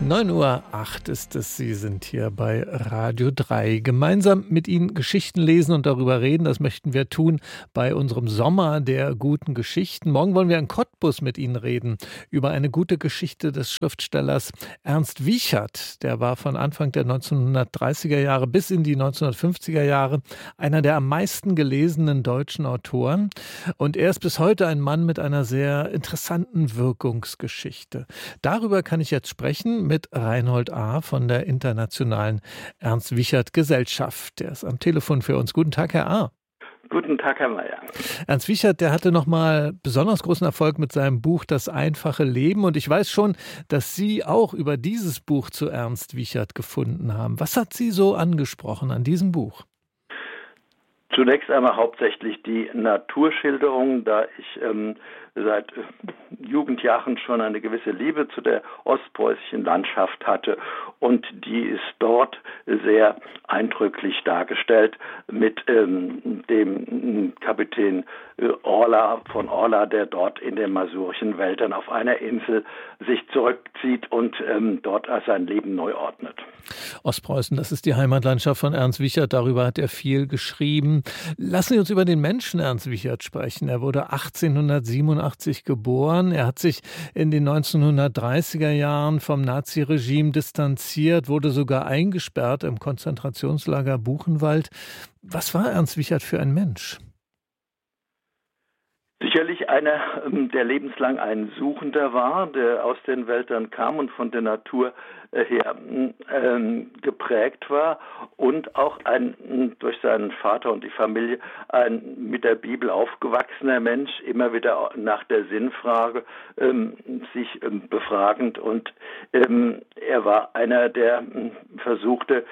9:08 Uhr ist es. Sie sind hier bei Radio 3. Gemeinsam mit Ihnen Geschichten lesen und darüber reden. Das möchten wir tun bei unserem Sommer der guten Geschichten. Morgen wollen wir in Cottbus mit Ihnen reden über eine gute Geschichte des Schriftstellers Ernst Wiechert. Der war von Anfang der 1930er Jahre bis in die 1950er Jahre einer der am meisten gelesenen deutschen Autoren. Und er ist bis heute ein Mann mit einer sehr interessanten Wirkungsgeschichte. Darüber kann ich jetzt sprechen mit Reinhold A. von der Internationalen Ernst Wiechert Gesellschaft. Der ist am Telefon für uns. Guten Tag, Herr A. Guten Tag, Herr Mayer. Ernst Wiechert, der hatte nochmal besonders großen Erfolg mit seinem Buch Das einfache Leben. Und ich weiß schon, dass Sie auch über dieses Buch zu Ernst Wiechert gefunden haben. Was hat Sie so angesprochen an diesem Buch? Zunächst einmal hauptsächlich die Naturschilderung, da ich seit Jugendjahren schon eine gewisse Liebe zu der ostpreußischen Landschaft hatte, und die ist dort sehr eindrücklich dargestellt mit dem Kapitän von Orla, der dort in den masurischen Wäldern auf einer Insel sich zurückzieht und dort sein Leben neu ordnet. Ostpreußen, das ist die Heimatlandschaft von Ernst Wiechert, darüber hat er viel geschrieben. Lassen Sie uns über den Menschen Ernst Wiechert sprechen. Er wurde 1887 geboren. Er hat sich in den 1930er Jahren vom Naziregime distanziert, wurde sogar eingesperrt im Konzentrationslager Buchenwald. Was war Ernst Wiechert für ein Mensch? Sicherlich einer, der lebenslang ein Suchender war, der aus den Wäldern kam und von der Natur her geprägt war, und auch ein durch seinen Vater und die Familie ein mit der Bibel aufgewachsener Mensch, immer wieder nach der Sinnfrage sich befragend, und er war einer, der versuchte,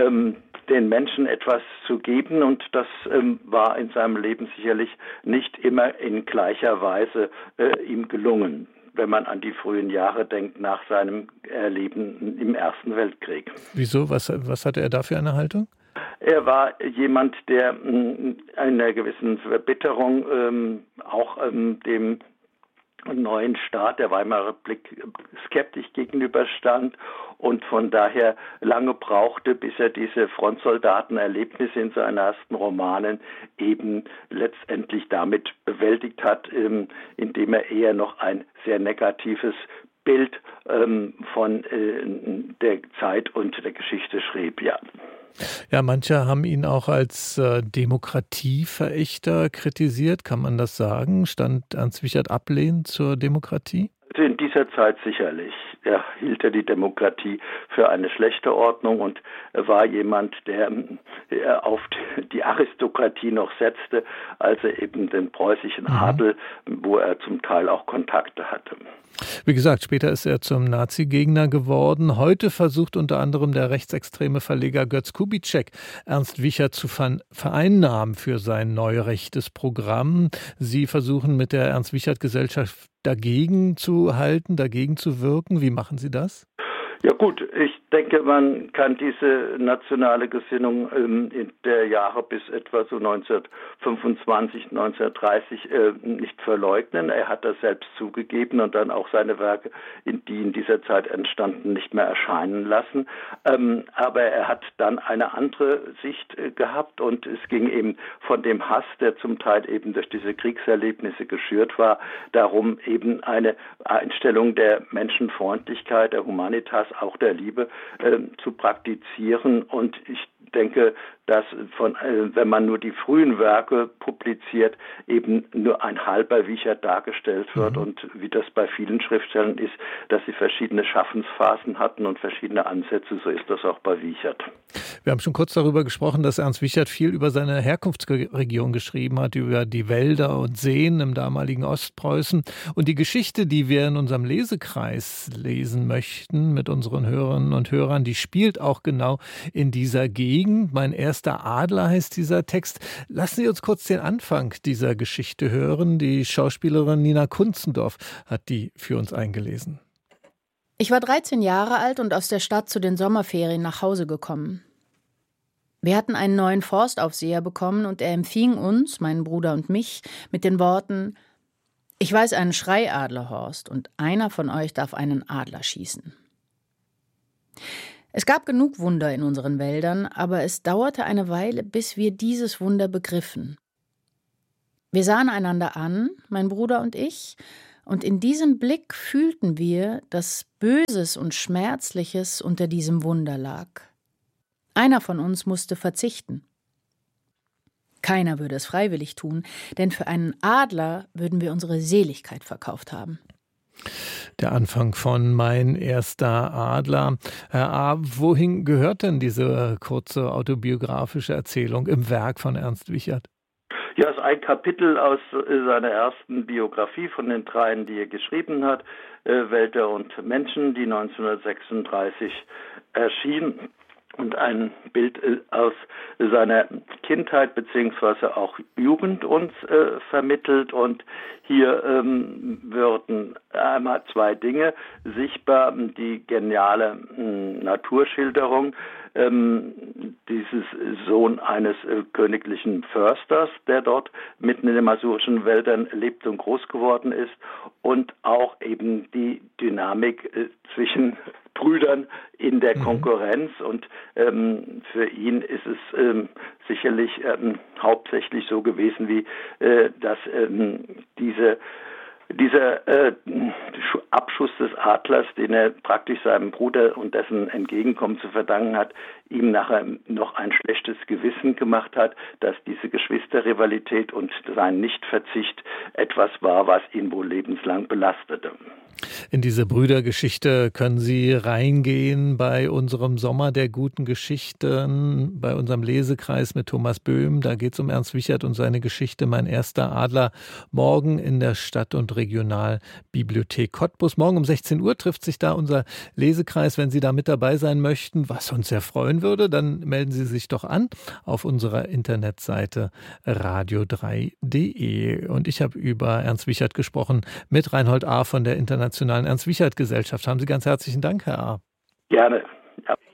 den Menschen etwas zu geben, und das war in seinem Leben sicherlich nicht immer in gleicher Weise ihm gelungen, wenn man an die frühen Jahre denkt nach seinem Erleben im Ersten Weltkrieg. Wieso? Was hatte er da für eine Haltung? Er war jemand, der einer gewissen Verbitterung auch dem neuen Staat der Weimarer Republik skeptisch gegenüberstand und von daher lange brauchte, bis er diese Frontsoldatenerlebnisse in seinen ersten Romanen eben letztendlich damit bewältigt hat, indem er eher noch ein sehr negatives Bild von der Zeit und der Geschichte schrieb, ja. Ja, manche haben ihn auch als Demokratieverächter kritisiert. Kann man das sagen? Stand Ernst Wiechert ablehnend zur Demokratie? In dieser Zeit sicherlich. Er hielt die Demokratie für eine schlechte Ordnung und war jemand, der auf die Aristokratie noch setzte, also eben den preußischen Adel, wo er zum Teil auch Kontakte hatte. Wie gesagt, später ist er zum Nazi-Gegner geworden. Heute versucht unter anderem der rechtsextreme Verleger Götz Kubitschek, Ernst Wiechert zu vereinnahmen für sein neurechtes Programm. Sie versuchen mit der Ernst Wiechert Gesellschaft dagegen zu halten, dagegen zu wirken. Wie machen Sie das? Ja gut, ich denke, man kann diese nationale Gesinnung in der Jahre bis etwa so 1925, 1930 nicht verleugnen. Er hat das selbst zugegeben und dann auch seine Werke, die in dieser Zeit entstanden, nicht mehr erscheinen lassen. Aber er hat dann eine andere Sicht gehabt, und es ging eben von dem Hass, der zum Teil eben durch diese Kriegserlebnisse geschürt war, darum, eben eine Einstellung der Menschenfreundlichkeit, der Humanitas, auch der Liebe zu praktizieren. Und ich denke, dass wenn man nur die frühen Werke publiziert, eben nur ein halber Wiechert dargestellt wird, und wie das bei vielen Schriftstellern ist, dass sie verschiedene Schaffensphasen hatten und verschiedene Ansätze, so ist das auch bei Wiechert. Wir haben schon kurz darüber gesprochen, dass Ernst Wiechert viel über seine Herkunftsregion geschrieben hat, über die Wälder und Seen im damaligen Ostpreußen. Und die Geschichte, die wir in unserem Lesekreis lesen möchten mit unseren Hörerinnen und Hörern, die spielt auch genau in dieser Gegend. Mein erster Adler heißt dieser Text. Lassen Sie uns kurz den Anfang dieser Geschichte hören. Die Schauspielerin Nina Kunzendorf hat die für uns eingelesen. Ich war 13 Jahre alt und aus der Stadt zu den Sommerferien nach Hause gekommen. Wir hatten einen neuen Forstaufseher bekommen und er empfing uns, meinen Bruder und mich, mit den Worten: Ich weiß einen Schreiadler, Horst, und einer von euch darf einen Adler schießen. Es gab genug Wunder in unseren Wäldern, aber es dauerte eine Weile, bis wir dieses Wunder begriffen. Wir sahen einander an, mein Bruder und ich, und in diesem Blick fühlten wir, dass Böses und Schmerzliches unter diesem Wunder lag. Einer von uns musste verzichten. Keiner würde es freiwillig tun, denn für einen Adler würden wir unsere Seligkeit verkauft haben. Der Anfang von Mein erster Adler. Herr A., wohin gehört denn diese kurze autobiografische Erzählung im Werk von Ernst Wiechert? Ja, es ist ein Kapitel aus seiner ersten Biografie von den dreien, die er geschrieben hat, Wälder und Menschen, die 1936 erschien. Und ein Bild aus seiner Kindheit beziehungsweise auch Jugend uns vermittelt. Und hier würden einmal zwei Dinge sichtbar. Die geniale Naturschilderung dieses Sohn eines königlichen Försters, der dort mitten in den masurischen Wäldern lebt und groß geworden ist, und auch eben die Dynamik zwischen Brüdern in der Konkurrenz. Und für ihn ist es sicherlich hauptsächlich so gewesen, wie dass dieser Abschuss des Adlers, den er praktisch seinem Bruder und dessen Entgegenkommen zu verdanken hat, ihm nachher noch ein schlechtes Gewissen gemacht hat, dass diese Geschwisterrivalität und sein Nichtverzicht etwas war, was ihn wohl lebenslang belastete. In diese Brüdergeschichte können Sie reingehen bei unserem Sommer der guten Geschichten, bei unserem Lesekreis mit Thomas Böhm. Da geht es um Ernst Wiechert und seine Geschichte Mein erster Adler. Morgen in der Stadt- und Regionalbibliothek Cottbus. Morgen um 16 Uhr trifft sich da unser Lesekreis. Wenn Sie da mit dabei sein möchten, was uns sehr freuen würde, dann melden Sie sich doch an auf unserer Internetseite radio3.de. Und ich habe über Ernst Wiechert gesprochen mit Reinhold A. von der Internationalen Ernst-Wiechert-Gesellschaft. Haben Sie ganz herzlichen Dank, Herr A. Gerne. Ja.